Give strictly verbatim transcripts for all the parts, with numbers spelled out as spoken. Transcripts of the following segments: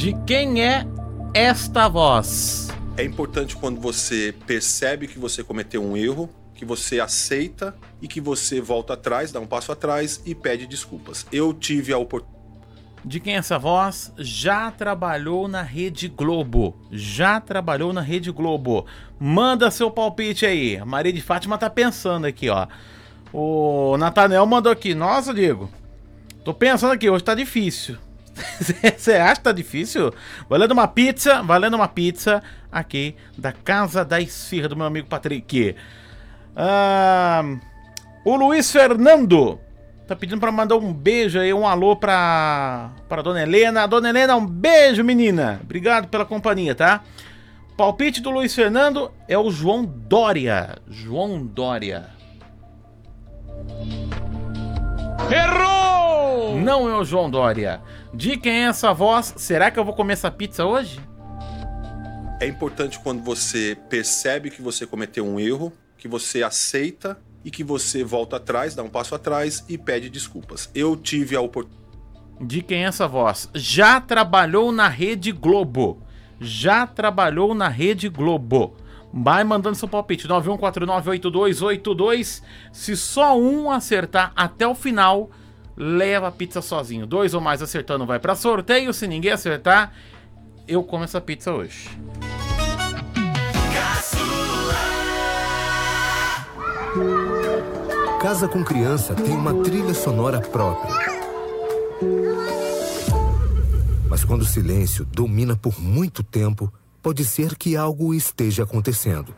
De quem é esta voz? É importante quando você percebe que você cometeu um erro, que você aceita e que você volta atrás, dá um passo atrás e pede desculpas. Eu tive a oportunidade. De quem é essa voz? Já trabalhou na Rede Globo. Já trabalhou na Rede Globo. Manda seu palpite aí. A Maria de Fátima tá pensando aqui, ó. O Natanel mandou aqui. Nossa, Diego. Tô pensando aqui, hoje tá difícil. Você acha que tá difícil? Valendo uma pizza, valendo uma pizza aqui da Casa da Esfirra do meu amigo Patrick. Ah, o Luiz Fernando tá pedindo pra mandar um beijo aí, um alô pra, pra Dona Helena. Dona Helena, um beijo, menina. Obrigado pela companhia, tá? Palpite do Luiz Fernando é o João Dória. João Dória. Errou! Não é o João Dória. De quem é essa voz? Será que eu vou comer essa pizza hoje? É importante quando você percebe que você cometeu um erro, que você aceita e que você volta atrás, dá um passo atrás e pede desculpas. Eu tive a oportunidade. De quem é essa voz? Já trabalhou na Rede Globo. Já trabalhou na Rede Globo. Vai mandando seu palpite. nove um quatro nove oito dois oito dois. Se só um acertar até o final, leva a pizza sozinho. Dois ou mais acertando vai para sorteio. Se ninguém acertar, eu como essa pizza hoje. Casa com Criança tem uma trilha sonora própria. Mas quando o silêncio domina por muito tempo, pode ser que algo esteja acontecendo.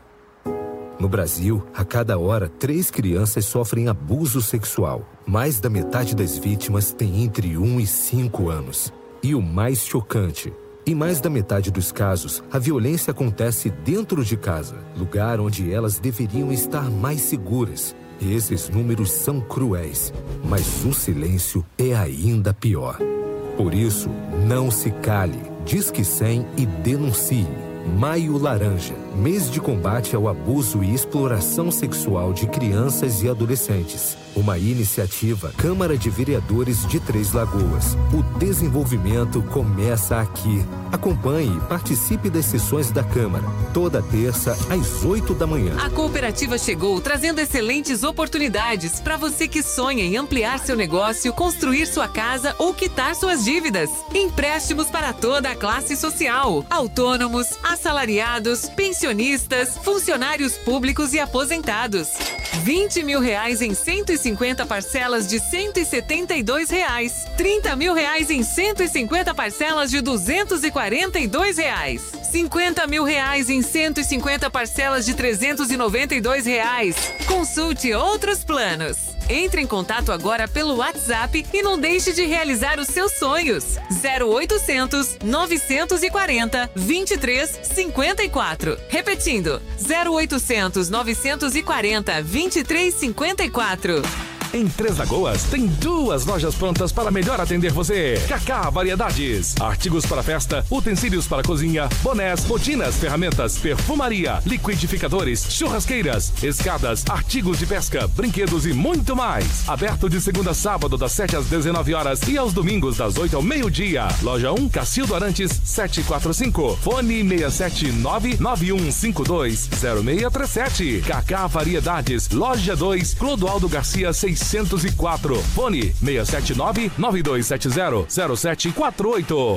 No Brasil, a cada hora, três crianças sofrem abuso sexual. Mais da metade das vítimas tem entre um e cinco anos. E o mais chocante, em mais da metade dos casos, a violência acontece dentro de casa, lugar onde elas deveriam estar mais seguras. E esses números são cruéis, mas o silêncio é ainda pior. Por isso, não se cale, disque cem e denuncie. Maio Laranja, mês de combate ao abuso e exploração sexual de crianças e adolescentes. Uma iniciativa Câmara de Vereadores de Três Lagoas. O desenvolvimento começa aqui. Acompanhe e participe das sessões da Câmara, toda terça às oito da manhã. A cooperativa chegou trazendo excelentes oportunidades para você que sonha em ampliar seu negócio, construir sua casa ou quitar suas dívidas. Empréstimos para toda a classe social, autônomos, assalariados, pensionistas, funcionários públicos e aposentados. vinte mil reais em cento e cinquenta parcelas de cento e setenta e dois reais. trinta mil reais em cento e cinquenta parcelas de duzentos e quarenta e dois reais. cinquenta mil reais em cento e cinquenta parcelas de trezentos e noventa e dois reais. Consulte outros planos. Entre em contato agora pelo WhatsApp e não deixe de realizar os seus sonhos. zero oitocentos, novecentos e quarenta, vinte e três cinquenta e quatro. Repetindo, zero oitocentos, novecentos e quarenta, vinte e três cinquenta e quatro. Em Três Lagoas, tem duas lojas prontas para melhor atender você. Cacá Variedades. Artigos para festa, utensílios para cozinha, bonés, botinas, ferramentas, perfumaria, liquidificadores, churrasqueiras, escadas, artigos de pesca, brinquedos e muito mais. Aberto de segunda a sábado, das sete às dezenove horas e aos domingos, das oito ao meio-dia. Loja um, Cacildo Arantes, setecentos e quarenta e cinco. Fone seis sete nove, nove um cinco dois, zero seis três sete. Cacá Variedades. Loja dois, Clodoaldo Garcia, seiscentos e quatro. Fone seis sete nove, nove dois sete zero, zero sete quatro oito.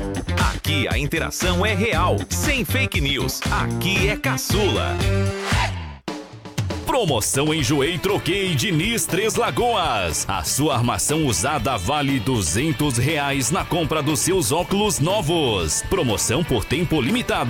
Aqui a interação é real, sem fake news. Aqui é Caçula. Promoção Enjoei Troquei Diniz Três Lagoas. A sua armação usada vale duzentos reais na compra dos seus óculos novos. Promoção por tempo limitado.